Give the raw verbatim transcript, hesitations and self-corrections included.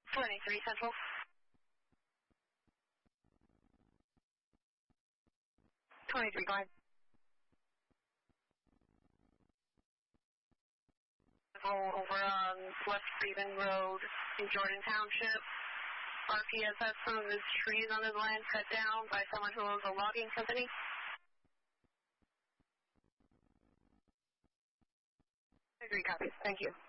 twenty-three Central. twenty-three, go ahead. Over on West Freeman Road in Jordan Township. R P S has some of his trees on his land cut down by someone who owns a logging company. I agree, copy. Thank you.